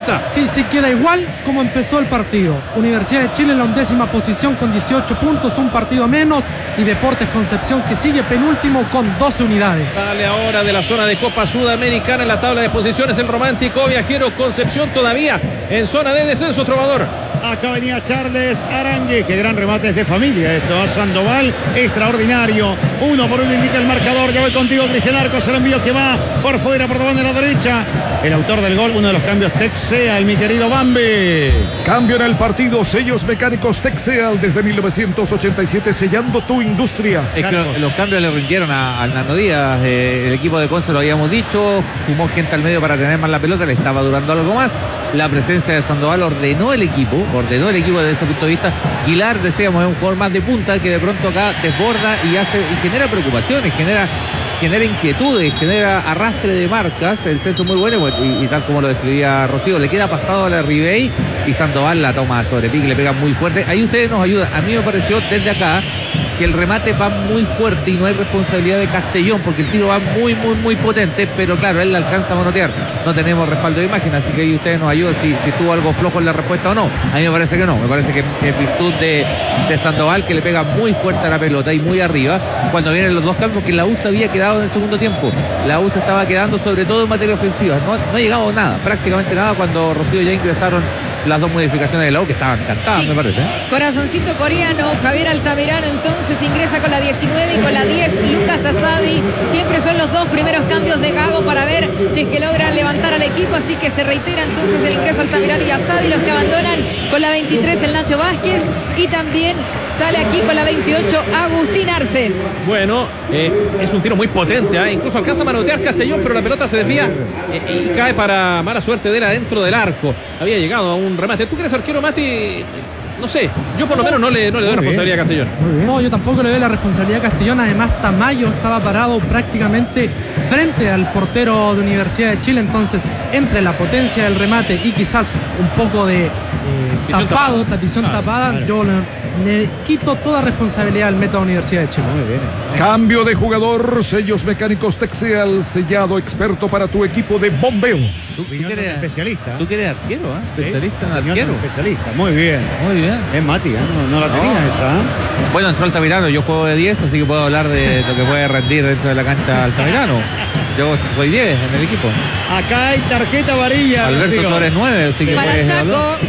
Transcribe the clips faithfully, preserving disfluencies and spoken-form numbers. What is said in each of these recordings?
vuelta. Sí, sí, queda igual como empezó el partido. Universidad de Chile en la undécima posición con dieciocho puntos, un partido menos, y Deportes Concepción que sigue penúltimo con doce unidades. Sale ahora de la zona de Copa Sudamericana en la tabla de posiciones el romántico Viajero Concepción, todavía en zona de descenso, Trovador. Acá venía Charles Arangue, que gran remate es de familia esto. Sandoval, extraordinario. Uno por uno indica el marcador. Ya voy contigo, Cristian Arcos. El envío que va por fuera, por la banda de la derecha. El autor del gol, uno de los cambios, Texeal, mi querido Bambi. Cambio en el partido, sellos mecánicos Texeal desde mil novecientos ochenta y siete, sellando tu industria. Es que los cambios le rindieron a, a Nando Díaz. Eh, el equipo de Conce lo habíamos dicho, sumó gente al medio para tener más la pelota, le estaba durando algo más. La presencia de Sandoval ordenó el equipo, ordenó el equipo desde ese punto de vista. Guilar, decíamos, es un jugador más de punta que de pronto acá desborda y hace y genera preocupaciones, genera, genera inquietudes, genera arrastre de marcas. El centro muy bueno y, y tal como lo describía Rocío, le queda pasado a la Ribey y Sandoval la toma sobre pique, le pega muy fuerte. Ahí ustedes nos ayudan. A mí me pareció desde acá que el remate va muy fuerte y no hay responsabilidad de Castellón porque el tiro va muy, muy, muy potente, pero claro, él la alcanza a manotear. No tenemos respaldo de imagen, así que ahí ustedes nos ayudan si, si tuvo algo flojo en la respuesta o no. A mí me parece que no, me parece que es virtud de, de Sandoval, que le pega muy fuerte a la pelota y muy arriba cuando vienen los dos cambios, que la U S había quedado en el segundo tiempo. La U S estaba quedando sobre todo en materia ofensiva, no, no ha llegado nada, prácticamente nada, cuando Rocío ya ingresaron las dos modificaciones de la U, que estaban cantadas, sí, me parece. Corazoncito coreano, Javier Altamirano entonces ingresa con la diecinueve y con la diez Lucas Asadi. Siempre son los dos primeros cambios de Gago para ver si es que logran levantar al equipo, así que se reitera entonces el ingreso Altamirano y Asadi. Los que abandonan con la veintitrés el Nacho Vázquez, y también sale aquí con la veintiocho Agustín Arce. Bueno, eh, es un tiro muy potente, ¿eh? Incluso alcanza a manotear Castellón, pero la pelota se desvía eh, y cae para mala suerte de él adentro del arco. Había llegado a un remate. ¿Tú que eres arquero, Mati? No sé, yo por lo menos no le, no le doy responsabilidad a Castellón. No, yo tampoco le doy la responsabilidad a Castellón. Además, Tamayo estaba parado prácticamente frente al portero de Universidad de Chile. Entonces, entre la potencia del remate y quizás un poco de eh, tapado, visión claro, tapada, claro. yo le, le quito toda responsabilidad al método Universidad de Chile. Muy bien. Cambio de jugador, sellos mecánicos Texeal, sellado experto para tu equipo de bombeo. ¿Tú, tú Opinión que eres, especialista. tú que eres arquero, ¿eh? Sí, Especialista en opinión arquero. especialista, muy bien. Muy bien. Es Mati, ¿eh? no, no la No. tenía esa. ¿eh? Bueno, entró Altamirano, yo juego de diez, así que puedo hablar de lo que puede rendir dentro de la cancha Altamirano. Yo soy diez en el equipo. Acá hay tarjeta amarilla. Alberto, Rocío. tú eres nueve, así que Para puedes Chaco, hablar.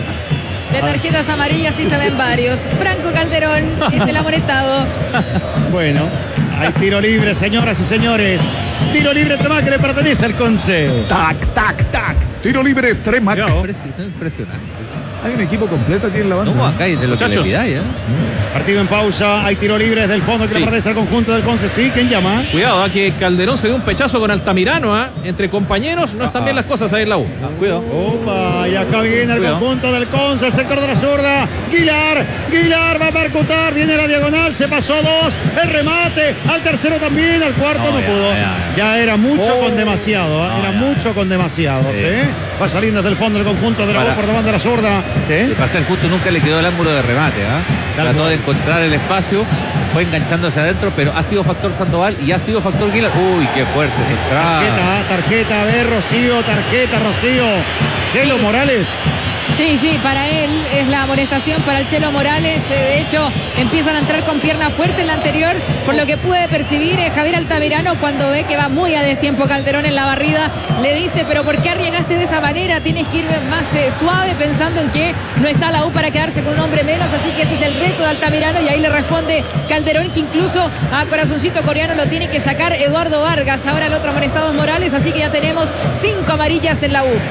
de tarjetas amarillas sí se ven varios. Franco Calderón es el amonestado. Bueno, hay tiro libre, señoras y señores. Tiro libre Tremac que le pertenece al Conce. Tac, tac, tac. Tiro libre, Tremac. Impresionante. Impresionante. Hay un equipo completo aquí en la banda. No, acá hay de lo Muchachos. que le pidáis, ¿eh? Partido en pausa, hay tiro libre desde el fondo que Sí. le pertenece al conjunto del Conce. Sí, ¿quién llama? Cuidado, ¿eh? Que Calderón se dio un pechazo con Altamirano, ¿eh? Entre compañeros no están bien las cosas ahí en la U. Ah, cuidado. Opa, y acá viene el Cuidado. conjunto del Conce, el sector de la zurda. Guilar, Guilar va a percutar, viene la diagonal, se pasó dos, el remate, al tercero también, al cuarto no, No, ya, pudo. ya, ya. Ya era mucho Oh. con demasiado, ¿eh? No, era ya. mucho con demasiado. Sí. ¿eh? Va saliendo desde el fondo el conjunto de la U Para- por la banda de la zurda. ¿sí? Para ser justo, nunca le quedó el ángulo de remate, ¿ah? Tal Trató cual. de encontrar el espacio, fue enganchándose adentro, pero ha sido factor Sandoval y ha sido factor Guilar. Uy, qué fuerte esa entrada. Tarjeta, tarjeta, a ver, Rocío, tarjeta, Rocío. Chelo Sí. Morales. Sí, sí, para él es la amonestación para el Chelo Morales. Eh, de hecho, empiezan a entrar con pierna fuerte en la anterior, por lo que pude percibir eh, Javier Altamirano cuando ve que va muy a destiempo Calderón en la barrida. Le dice, pero ¿por qué arriesgaste de esa manera? Tienes que ir más eh, suave, pensando en que no está la U para quedarse con un hombre menos. Así que ese es el reto de Altamirano, y ahí le responde Calderón, que incluso a Corazoncito Coreano lo tiene que sacar Eduardo Vargas. Ahora el otro amonestado es Morales, así que ya tenemos cinco amarillas en la U.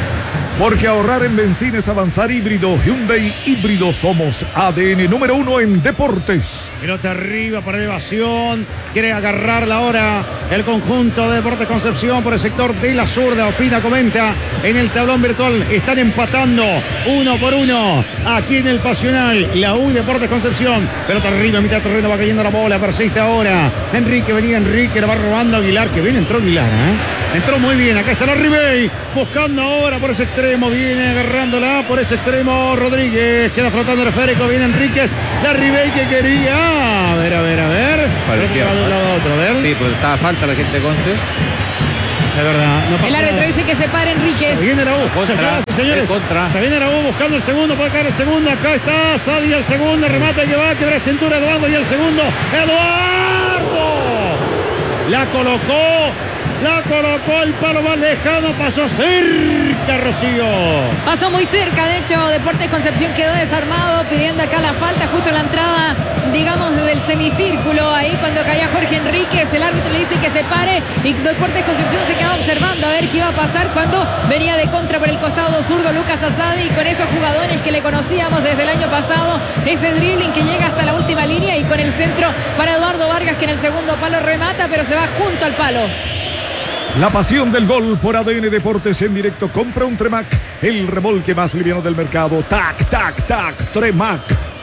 Porque ahorrar en benzina es avanzar híbrido. Hyundai híbrido, somos A D N número uno en deportes. Pelota arriba para elevación. Quiere agarrarla ahora el conjunto de Deportes Concepción por el sector de la zurda. Opina, comenta en el tablón virtual. Están empatando uno por uno aquí en el Pasional. La U y Deportes Concepción. Pelota arriba, mitad de terreno, va cayendo la bola. Persiste ahora. Enrique, venía Enrique, la va robando Aguilar. Que bien entró Aguilar, ¿eh? Entró muy bien. Acá está la Ribey. Buscando ahora por ese extremo. Viene agarrándola por ese extremo Rodríguez. Queda flotando el esférico. Viene Enríquez. La Ribey que quería. A ver, a ver, a ver. Parecía Parece que va de un lado a otro. A ver. Sí, porque estaba falta la gente de Conce. De verdad, no pasa El árbitro nada. dice que se pare Enríquez. Se viene la U. Contra, Se para, sí, señores. el contra. Se viene la U buscando el segundo. Puede caer el segundo. Acá está Sadi el segundo. Remate que va a quebrar cintura Eduardo y el segundo. ¡Eduardo! La colocó. La colocó el palo más lejano. Pasó cerca, Rocío. Pasó muy cerca, de hecho, Deportes Concepción quedó desarmado, pidiendo acá la falta justo en la entrada, digamos, del semicírculo. Ahí cuando caía Jorge Enríquez, el árbitro le dice que se pare y Deportes Concepción se quedó observando a ver qué iba a pasar cuando venía de contra por el costado zurdo Lucas Asadi, con esos jugadores que le conocíamos desde el año pasado, ese dribbling que llega hasta la última línea y con el centro para Eduardo Vargas, que en el segundo palo remata, pero se va junto al palo. La pasión del gol por A D N Deportes en directo. Compra un Tremac, el remolque más liviano del mercado. Tac, tac, tac, Tremac.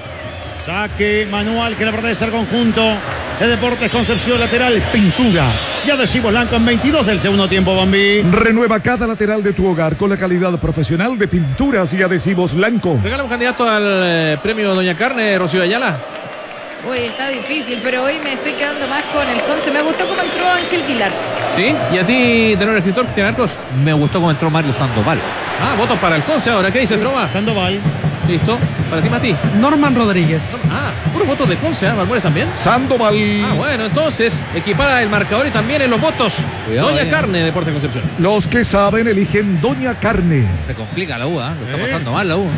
Saque manual que le pertenece al conjunto de Deportes Concepción, lateral, pinturas. Y adhesivos blanco en veintidós del segundo tiempo, Bambi. Renueva cada lateral de tu hogar con la calidad profesional de pinturas y adhesivos blanco. Regala un candidato al eh, premio Doña Carne, Rocío Ayala. Uy, está difícil, pero hoy me estoy quedando más con el Conce. Me gustó cómo entró Ángel Guilar. ¿Sí? ¿Y a ti, tenor escritor, Cristian Arcos? Me gustó cómo entró Mario Sandoval. Ah, votos para el Conce ahora. ¿Qué dice Trova? Sandoval. Listo. Para ti, Mati. Norman Rodríguez. Ah, puros votos de Conce, ¿eh? Balmores también. Sandoval. Ah, bueno, entonces equipara el marcador y también en los votos. Cuidado, Doña eh. Carne, Deportes Concepción. Los que saben eligen Doña Carne. Se complica la U, ¿eh? Lo está Sí. pasando mal la U.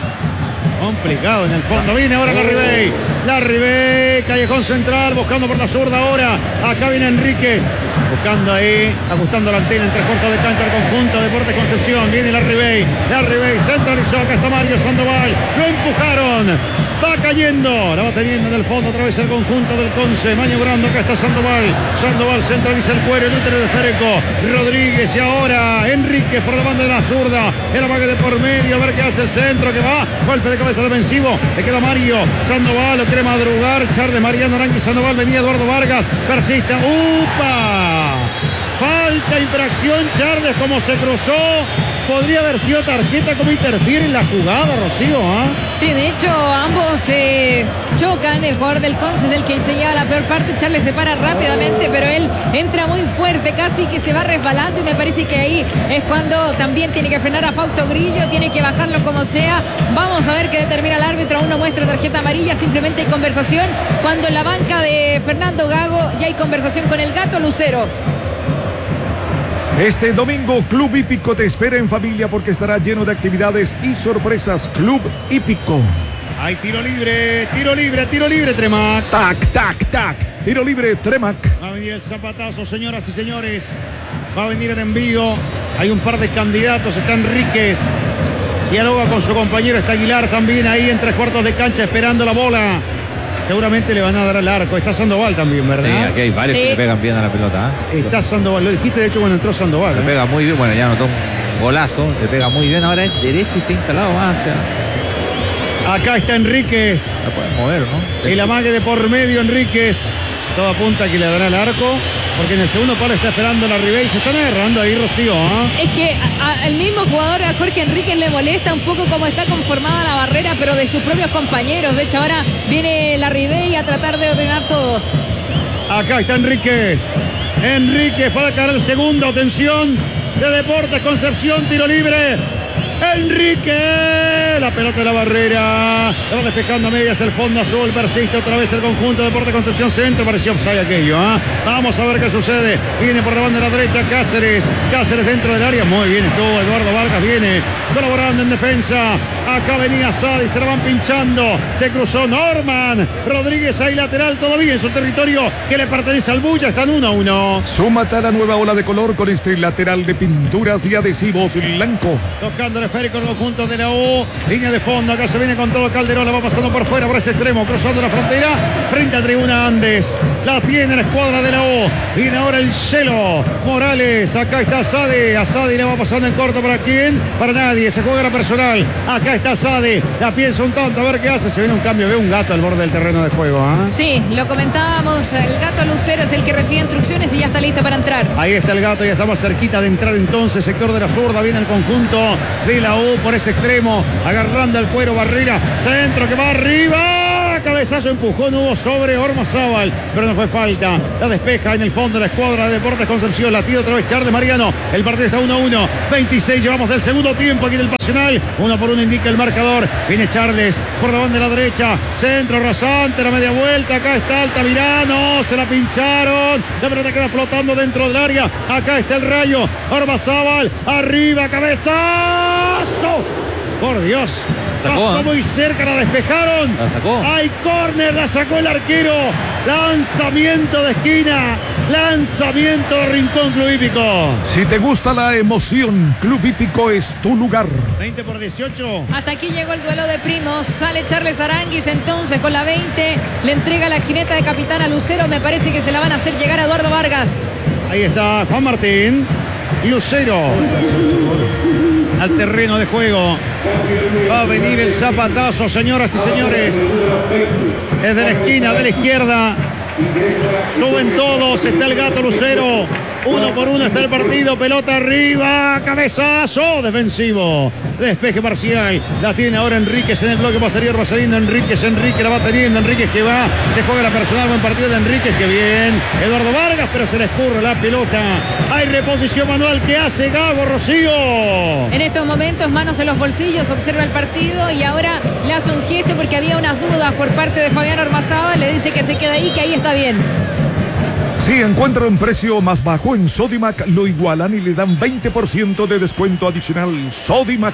Complicado en el fondo. Viene ahora la Ribey. La Ribey. Callejón central. Buscando por la zurda ahora. Acá viene Enríquez. Buscando ahí. Ajustando la antena en tres cuartos de cancha al conjunto Deportes Concepción. Viene la Ribey. La Ribey centralizó. Acá está Mario Sandoval. Lo empujaron. Va cayendo. La va teniendo en el fondo otra vez el conjunto del Conce. Maniobrando. Acá está Sandoval. Sandoval centraliza el cuero. El útero de Fereco. Rodríguez. Y ahora Enríquez por la banda de la zurda. El amague de por medio. A ver qué hace el centro. Que va. Golpe de cabeza defensivo. Le queda Mario. Sandoval lo quiere madrugar. Charles Mariano Arangui. Sandoval. Venía Eduardo Vargas. Persiste. ¡Upa! Falta, infracción. Charles como se cruzó. Podría haber sido tarjeta, como interfiere en la jugada, Rocío. ¿Ah? Sí, de hecho, ambos se chocan. El jugador del Conce es el que se lleva la peor parte. Charles se para rápidamente, pero él entra muy fuerte, casi que se va resbalando. Y me parece que ahí es cuando también tiene que frenar a Fausto Grillo. Tiene que bajarlo como sea. Vamos a ver qué determina el árbitro. Aún no muestra tarjeta amarilla. Simplemente hay conversación. Cuando en la banca de Fernando Gago ya hay conversación con el Gato Lucero. Este domingo, Club Hípico te espera en familia porque estará lleno de actividades y sorpresas. Club Hípico. Hay tiro libre, tiro libre, tiro libre, Tremac. Tac, tac, tac. Tiro libre, Tremac. Va a venir el zapatazo, señoras y señores. Va a venir el envío. Hay un par de candidatos. Está Enríquez. Dialoga con su compañero. Está Aguilar también ahí en tres cuartos de cancha esperando la bola. Seguramente le van a dar al arco. Está Sandoval también, Sí, ¿verdad? aquí hay varios Sí. que le pegan bien a la pelota. ¿eh? Está Sandoval. Lo dijiste, de hecho, cuando entró Sandoval. Le ¿eh? pega muy bien. Bueno, ya anotó un golazo. Le pega muy bien. Ahora es derecho y está instalado más. O sea, Acá está Enríquez. la pueden mover, ¿no? El amague de por medio, Enríquez. Todo apunta a que le dará el arco. Porque en el segundo palo está esperando la Ribey. Se están agarrando ahí, Rocío. ¿Ah? Es que al mismo jugador, a Jorge Enríquez, le molesta un poco cómo está conformada la barrera, pero de sus propios compañeros. De hecho, ahora viene la Ribey a tratar de ordenar todo. Acá está Enríquez. Enríquez para caer el segundo. Atención de Deportes Concepción. Tiro libre. Enrique, la pelota de la barrera, la va despejando a medias el fondo azul, persiste otra vez el conjunto de Deportes Concepción Centro, parecía offside aquello, ¿eh? Vamos a ver qué sucede, viene por la banda de la derecha Cáceres, Cáceres dentro del área, muy bien estuvo Eduardo Vargas, viene colaborando en defensa, acá venía Sadi, se la van pinchando, se cruzó Norman, Rodríguez ahí lateral todavía en su territorio que le pertenece al Bulla, están uno a uno. Súmate a la nueva ola de color con este lateral de pinturas y adhesivos blanco. Tocando el esférico en el conjunto de la U. Línea de fondo. Acá se viene con todo Calderón. La va pasando por fuera, por ese extremo. Cruzando la frontera. Frente a Tribuna Andes. La tiene la escuadra de la U. Viene ahora el Celo Morales. Acá está Sade. A Sade le va pasando en corto. ¿Para quién? Para nadie. Se juega la personal. Acá está Sade. La piensa un tanto. A ver qué hace. Se viene un cambio. Ve un gato al borde del terreno de juego. ¿eh? Sí, lo comentábamos. El Gato Lucero es el que recibe instrucciones y ya está listo para entrar. Ahí está el gato. Ya estamos cerquita de entrar entonces. Sector de la zurda. Viene el conjunto de la U por ese extremo, agarrando el cuero Barrera, centro que va arriba, cabezazo, empujó, no hubo sobre Ormazábal, pero no fue falta. La despeja en el fondo la escuadra de Deportes Concepción. Latido otra vez Charles Mariano. El partido está uno a uno. veintiséis llevamos del segundo tiempo aquí en el Pasional. Uno por uno indica el marcador. Viene Charles por la banda de la derecha. Centro rasante, la media vuelta. Acá está Altamirano. Se la pincharon. La pelota queda flotando dentro del área. Acá está el Rayo. Ormazábal. Arriba, cabezazo. Por Dios. Pasó muy cerca, la despejaron. La sacó. Hay córner, la sacó el arquero. Lanzamiento de esquina. Lanzamiento de Rincón Club Hípico. Si te gusta la emoción, Club Hípico es tu lugar. veinte por dieciocho. Hasta aquí llegó el duelo de primos. Sale Charles Aranguis entonces con la veinte. Le entrega la jineta de capitán a Lucero. Me parece que se la van a hacer llegar a Eduardo Vargas. Ahí está Juan Martín. Lucero al terreno de juego. Va a venir el zapatazo, señoras y señores. Desde la esquina de la izquierda. Suben todos. Está el Gato Lucero. Uno por uno está el partido. Pelota arriba. Cabezazo defensivo. Despeje parcial. La tiene ahora Enríquez en el bloque posterior. Va saliendo Enríquez. Enrique la va teniendo. Enríquez que va. Se juega la personal. Buen partido de Enríquez. Que bien. Eduardo Vargas. Pero se le escurre la pelota. Hay reposición manual que hace Gago Rocío. En estos momentos, manos en los bolsillos. Observa el partido y ahora le hace un gesto porque había unas dudas por parte de Fabián Ormazábal. Le dice que se queda ahí, que ahí está bien. Si encuentra un precio más bajo en Sodimac, lo igualan y le dan veinte por ciento de descuento adicional. Sodimac.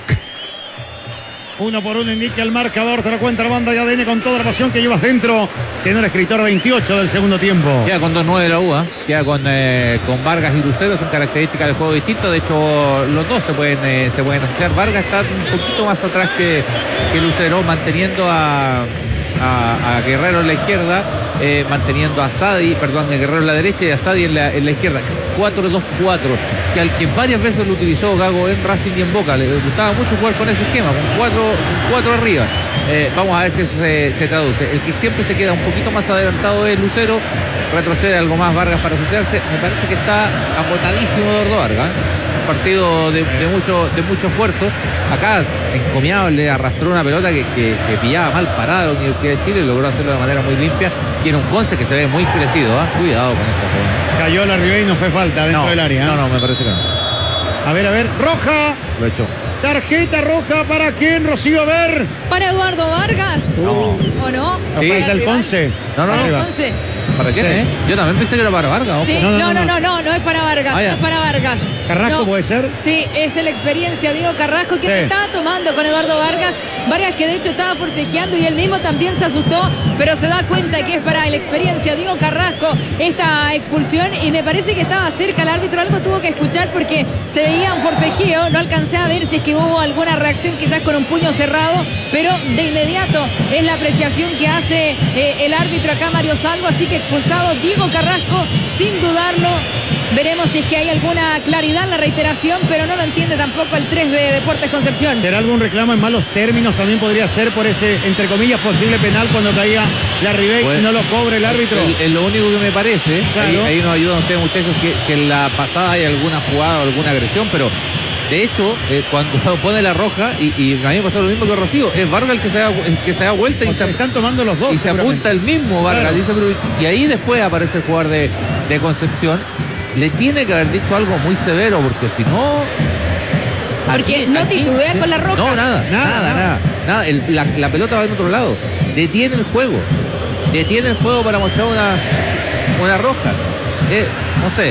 Uno por uno indica el marcador. Te lo cuenta la banda de A D N con toda la pasión que llevas dentro. Tiene el escritor veintiocho del segundo tiempo. Queda con dos nueve de la U, ¿eh? Queda con, eh, con Vargas y Lucero. Son características del juego distintas. De hecho, los dos se pueden, eh, se pueden asociar. Vargas está un poquito más atrás que, que Lucero, manteniendo a... A, a Guerrero en la izquierda, eh, manteniendo a Sadi, perdón, a Guerrero en la derecha y a Sadi en la, en la izquierda. cuatro dos cuatro, que al que varias veces lo utilizó Gago en Racing y en Boca. Le gustaba mucho jugar con ese esquema, con cuatro, cuatro arriba. Eh, vamos a ver si eso se, se traduce. El que siempre se queda un poquito más adelantado es Lucero, retrocede algo más Vargas para asociarse. Me parece que está agotadísimo Eduardo Vargas. Partido de, de mucho de mucho esfuerzo. Acá encomiable, arrastró una pelota que, que, que pillaba mal parada la Universidad de Chile y logró hacerlo de manera muy limpia. Tiene un Conce que se ve muy crecido, ¿eh? Cuidado con esta joven. Cayó la Ribey y no fue falta dentro no, del área. ¿eh? No, no, me parece que no. A ver, a ver, roja. Lo echó. Tarjeta roja para quién, Rocío, a ver. ¿Para Eduardo Vargas? No. ¿O no? Sí, ¿Para está el rival? Conce. No, no, ¿Para no. el Conce? ¿Para quién, Sí. eh? Yo también pensé que era para Vargas. ojo. Sí, No, no, no, no, no, no, no, no es para Vargas, Ah, ya. no es para Vargas. Carrasco No. puede ser. Sí, es la experiencia, Diego Carrasco, que Sí. se estaba tomando con Eduardo Vargas. Vargas que de hecho estaba forcejeando y él mismo también se asustó, pero se da cuenta que es para la experiencia, Diego Carrasco, esta expulsión. Y me parece que estaba cerca el árbitro, algo tuvo que escuchar porque se veía un forcejeo. No alcancé a ver si es que hubo alguna reacción, quizás con un puño cerrado, pero de inmediato es la apreciación que hace eh, el árbitro acá, Mario Salvo. Así que expulsado Diego Carrasco, sin dudarlo. Veremos si es que hay alguna claridad en la reiteración, pero no lo entiende tampoco el tres de Deportes Concepción. ¿Será algún reclamo en malos términos? También podría ser por ese, entre comillas, posible penal cuando caía la Ribey Pues, y no lo cobre el árbitro. Es, es lo único que me parece. Claro. Ahí, ahí nos ayudan ustedes, muchachos, que, que en la pasada hay alguna jugada o alguna agresión, pero de hecho, eh, cuando pone la roja, y, y a mí me pasó lo mismo que Rocío, es Vargas el que se da, el que se da vuelta O y sea, se, están tomando los dos. y se apunta el mismo Vargas. Claro. Dice, pero- y ahí después aparece el jugador de, de Concepción. Le tiene que haber dicho algo muy severo, porque si no... Porque aquí- no aquí- titubea con la roja. No, nada, Nada, nada, nada. nada. nada. El- la, la pelota va en otro lado. Detiene el juego. Detiene el juego para mostrar una, una roja. Eh, no sé.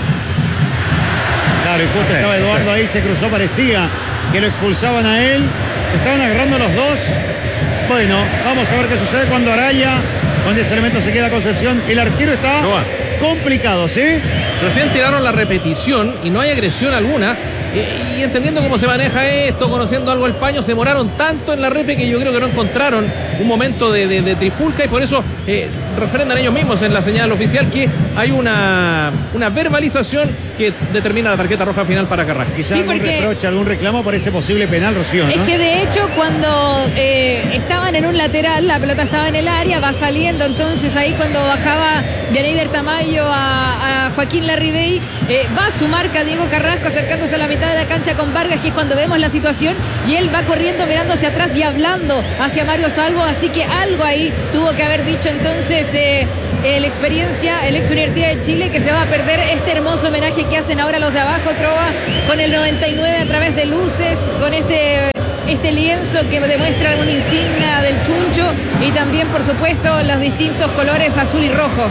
Claro, y justo Sí, estaba Eduardo sí. ahí, se cruzó, parecía que lo expulsaban a él. Estaban agarrando los dos. Bueno, vamos a ver qué sucede cuando Araya, con ese elemento se queda Concepción. El arquero está Roa. complicado, ¿sí? Recién tiraron la repetición y no hay agresión alguna. Y, y entendiendo cómo se maneja esto, conociendo algo el paño, se demoraron tanto en la repe que yo creo que no encontraron un momento de, de, de trifulca y por eso eh, refrendan ellos mismos en la señal oficial que hay una, una verbalización que determina la tarjeta roja final para Carrasco. Quizá Sí, algún porque- reproche, algún reclamo por ese posible penal, Rocío, ¿no? Es que de hecho cuando eh, estaban en un lateral, la pelota estaba en el área, va saliendo, entonces ahí cuando bajaba Bianeider Tamayo a, a Joaquín Larribey, eh, va a su marca Diego Carrasco acercándose a la mitad de la cancha con Vargas, que es cuando vemos la situación, y él va corriendo mirando hacia atrás y hablando hacia Mario Salvo, así que algo ahí tuvo que haber dicho entonces eh, el experiencia, el ex Universidad de Chile, que se va a perder este hermoso homenaje que hacen ahora los de abajo, Trova, con el noventa y nueve a través de luces, con este... este lienzo que demuestra una insignia del Chuncho y también, por supuesto, los distintos colores azul y rojo.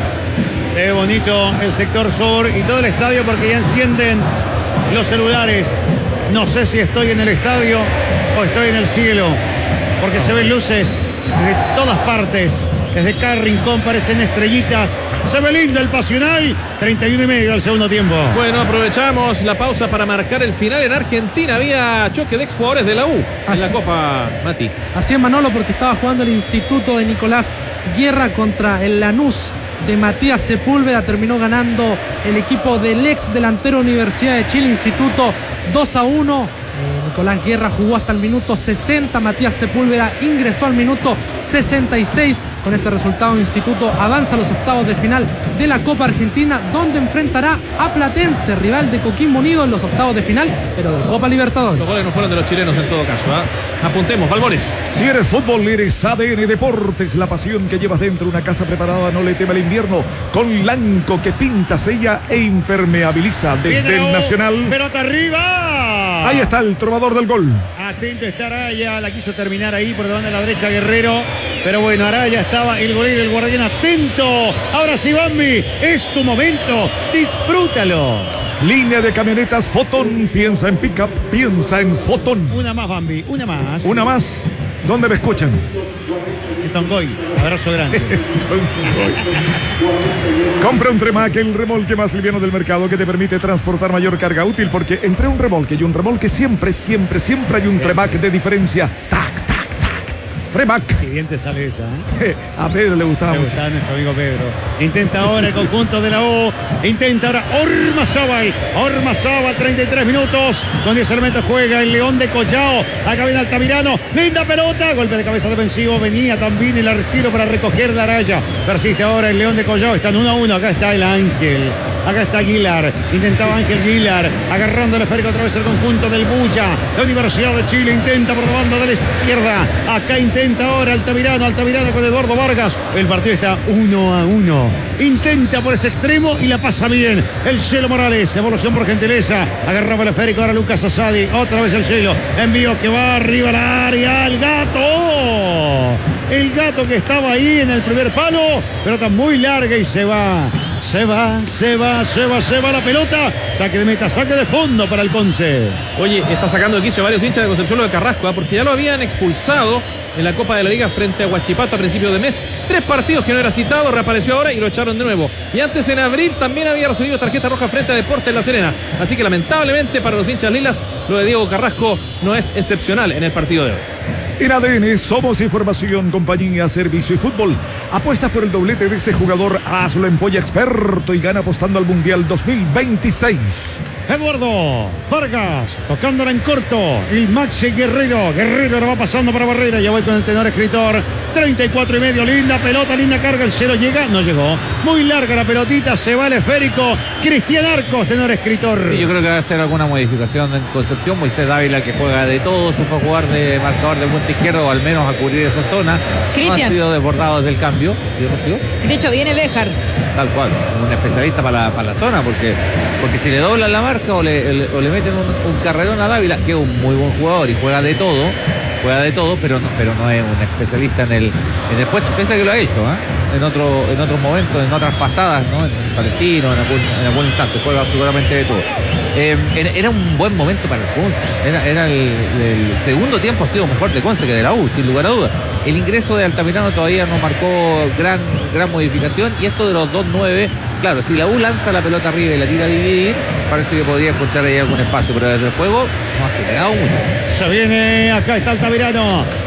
Qué bonito el sector sur y todo el estadio porque ya encienden los celulares. No sé si estoy en el estadio o estoy en el cielo, porque se ven luces de todas partes. Desde cada rincón parecen estrellitas. Se ve lindo el Pasional. treinta y uno y medio al segundo tiempo. Bueno, aprovechamos la pausa para marcar el final en Argentina. Había choque de exjugadores de la U en Así- la Copa, Mati. Así es, Manolo, porque estaba jugando el instituto de Nicolás Guerra contra el Lanús de Matías Sepúlveda. Terminó ganando el equipo del ex delantero Universidad de Chile, Instituto, dos a uno. Eh, Nicolás Guerra jugó hasta el minuto sesenta, Matías Sepúlveda ingresó al minuto sesenta y seis. Con este resultado, Instituto avanza a los octavos de final de la Copa Argentina, donde enfrentará a Platense, rival de Coquimbo Unido en los octavos de final, pero de Copa Libertadores. Los goles no fueron de los chilenos en todo caso. ¿ah? Apuntemos, Valbores. Si eres fútbol, eres A D N Deportes, la pasión que llevas dentro, una casa preparada, no le teme al invierno, con Lanco que pinta, sella e impermeabiliza desde Viene la el U, Nacional. Pelota arriba. Ahí está el trovador del gol. Atento está Araya, la quiso terminar ahí por debajo de la derecha Guerrero, pero bueno, Araya estaba el golero, el guardián atento. Ahora sí, Bambi, es tu momento, disfrútalo. Línea de camionetas Fotón, piensa en pickup, piensa en Fotón. Una más, Bambi, una más. Una más, ¿dónde me escuchan? En Tongoy, abrazo grande. Compra un Tremac, el remolque más liviano del mercado que te permite transportar mayor carga útil, porque entre un remolque y un remolque siempre, siempre, siempre hay un Tremac de diferencia. Tac, tac, tac. Tremac. Qué bien te sale esa, ¿eh? A Pedro le gustaba Me mucho. gustaba nuestro amigo Pedro. Intenta ahora el conjunto de la U. Intenta ahora Ormazábal. Ormazábal, treinta y tres minutos. Con diez elementos juega el León de Collao. Acá viene Altamirano. Linda pelota. Golpe de cabeza defensivo. Venía también el arquero para recoger la raya. Persiste ahora el León de Collao. Están uno a uno. Acá está el Ángel. Acá está Aguilar. Intentaba Ángel Aguilar. Agarrando el esférico otra vez el conjunto del Bulla. La Universidad de Chile intenta por la banda de la izquierda. Acá intenta ahora Altamirano. Altamirano con Eduardo Vargas. El partido está uno a uno. Intenta por ese extremo y la pasa bien. El Cielo Morales. Evolución por gentileza. Agarraba el esférico ahora Lucas Asadi. Otra vez el Cielo. Envío que va arriba al área. El Gato. El Gato que estaba ahí en el primer palo. Pelota muy larga y se va. Se va, se va, se va, se va la pelota. Saque de meta, saque de fondo para el Conce. Oye, está sacando de quicio a varios hinchas de Concepción lo de Carrasco, ¿ah? Porque ya lo habían expulsado en la Copa de la Liga frente a Huachipato a principios de mes. Tres partidos que no era citado, reapareció ahora y lo echaron de nuevo. Y antes en abril también había recibido tarjeta roja frente a Deportes La Serena. Así que lamentablemente para los hinchas lilas, lo de Diego Carrasco no es excepcional en el partido de hoy. En A D N somos información, compañía, servicio y fútbol. Apuesta por el doblete de ese jugador, hazlo en Polla Experto y gana apostando al Mundial dos mil veintiséis. Eduardo Vargas tocándola en corto. El Maxi Guerrero. Guerrero ahora va pasando para Barrera. Ya voy con el tenor escritor. treinta y cuatro y medio. Linda pelota, linda carga. El cero llega. No llegó. Muy larga la pelotita. Se va el esférico. Cristian Arcos, tenor escritor. Sí, yo creo que va a hacer alguna modificación en Concepción. Moisés Dávila, que juega de todo, se fue a jugar de marcador de punta izquierda o al menos a cubrir esa zona. Cristian. No han sido desbordados del cambio. ¿Sí, Rocío? De hecho, viene Béjar. Tal cual, un especialista para la, para la zona, porque, porque si le doblan la marca o le, el- o le meten un, un carrerón a Dávila, que es un muy buen jugador y juega de todo, juega de todo, pero no, pero no es un especialista en el, en el puesto, piensa que lo ha hecho, ¿eh? en otro, en otros momentos, en otras pasadas, ¿no? En Palestino, en algún, en algún instante, juega absolutamente de todo. Eh, era, era un buen momento para el Conce, era, era el, el segundo tiempo ha sido mejor de Conce que de la U, sin lugar a dudas. El ingreso de Altamirano todavía no marcó gran, gran modificación, y esto de los dos nueve, claro, si la U lanza la pelota arriba y la tira a dividir, parece que podría encontrar ahí algún espacio, pero desde el juego no ha generado mucho. Se viene, acá está Altamirano.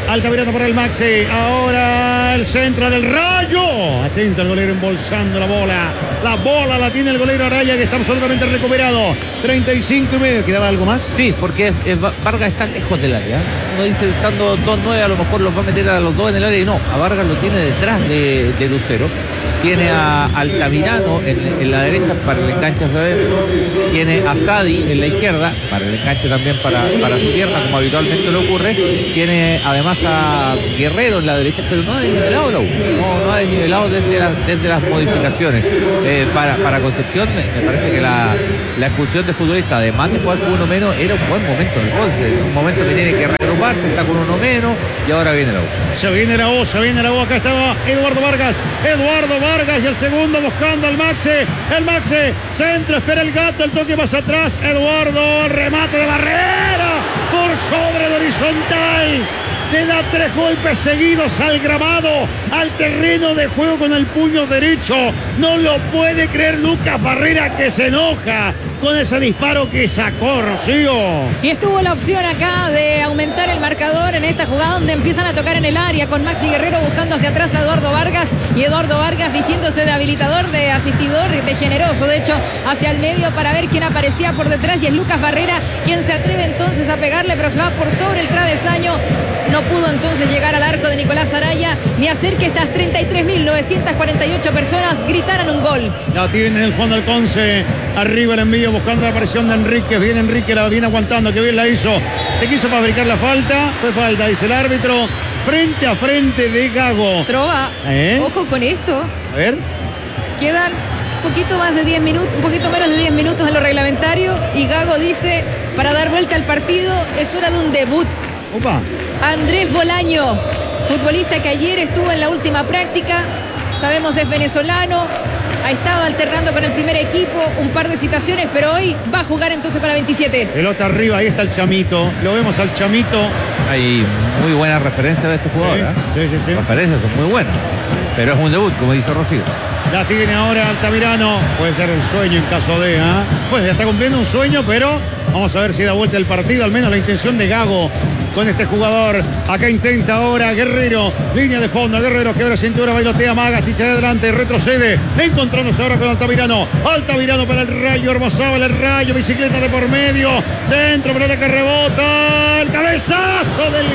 Altamirano para el Maxi. Ahora el centro del Rayo. Atento el golero embolsando la bola. La bola la tiene el golero Araya, que está absolutamente recuperado. treinta y cinco y medio. ¿Quedaba algo más? Sí, porque es, es, Vargas está lejos del área. Uno dice, estando dos nueve, a lo mejor los va a meter a los dos en el área. Y no, a Vargas lo tiene detrás de, de Lucero. Tiene a Altamirano en, en la derecha para el enganche hacia adentro. Tiene a Sadi en la izquierda para el enganche también para, para su pierna, como habitualmente le ocurre. Tiene además a Guerrero en la derecha, pero no ha desnivelado la U. No, no ha desnivelado desde, la, desde las modificaciones. Eh, para, para Concepción, me, me parece que la, la expulsión de futbolista, además de jugar con uno menos, era un buen momento del gol. Un momento que tiene que reagruparse, está con uno menos y ahora viene la U. Se viene la U, se viene la U. Acá estaba Eduardo Vargas. Eduardo Vargas y el segundo buscando al Maxi. El Maxi, centro, espera el gato, el toque más atrás. Eduardo, el remate de barrera por sobre el horizontal. Le da tres golpes seguidos al grabado, al terreno de juego con el puño derecho. No lo puede creer Lucas Barrera, que se enoja con ese disparo que sacó Rocío. Y estuvo la opción acá de aumentar el marcador en esta jugada donde empiezan a tocar en el área con Maxi Guerrero buscando hacia atrás a Eduardo Vargas y Eduardo Vargas vistiéndose de habilitador, de asistidor, de generoso, de hecho, hacia el medio para ver quién aparecía por detrás, y es Lucas Barrera quien se atreve entonces a pegarle, pero se va por sobre el travesaño. No pudo entonces llegar al arco de Nicolás Araya ni hacer que estas treinta y tres mil novecientas cuarenta y ocho personas gritaran un gol. La tiene en el fondo el Conce. Arriba el envío buscando la presión de Enríquez. Viene Enrique, la viene aguantando, que bien la hizo. Se quiso fabricar la falta. Fue falta, dice el árbitro. Frente a frente de Gago. Trova, ¿Eh? ojo con esto. A ver. Quedan un poquito más de diez minutos, un poquito menos de diez minutos en lo reglamentario. Y Gago dice, para dar vuelta al partido, es hora de un debut. Opa. Andrés Bolaño, futbolista que ayer estuvo en la última práctica, sabemos es venezolano, ha estado alternando con el primer equipo, un par de citaciones, pero hoy va a jugar entonces con la veintisiete. Pelota arriba, ahí está el Chamito, lo vemos al Chamito. Hay muy buenas referencias de este jugador. Sí, ¿eh? sí, sí, sí. Las referencias son muy buenas, pero es un debut, como dice Rocío. La tiene ahora Altamirano, puede ser el sueño en caso de, ¿eh? Pues ya está cumpliendo un sueño, pero vamos a ver si da vuelta el partido, al menos la intención de Gago con este jugador. Acá intenta ahora Guerrero, línea de fondo, Guerrero quebra cintura, bailotea Magas y se adelante, retrocede, encontrándose ahora con Altamirano. Altamirano para el Rayo, Hermosábal, el Rayo, bicicleta de por medio, centro, pelota que rebota, el cabezazo del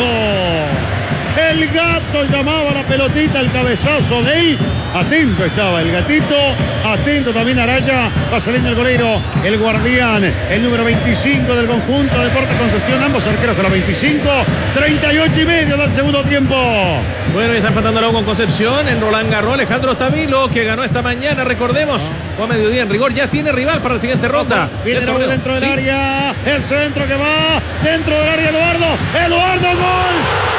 Gato. El Gato llamaba la pelotita, el cabezazo de ahí. Atento estaba el Gatito, atento también Araya. Va saliendo el golero, el guardián, el número veinticinco del conjunto Deportes Concepción. Ambos arqueros con la veinticinco. treinta y ocho y medio del segundo tiempo. Bueno, y está empatando la U con Concepción en Roland Garros. Alejandro Tabilo, que ganó esta mañana, recordemos, o a mediodía en rigor, ya tiene rival para la siguiente ronda. Viene la U dentro del ¿Sí? área, el centro que va dentro del área, Eduardo. Eduardo, gol.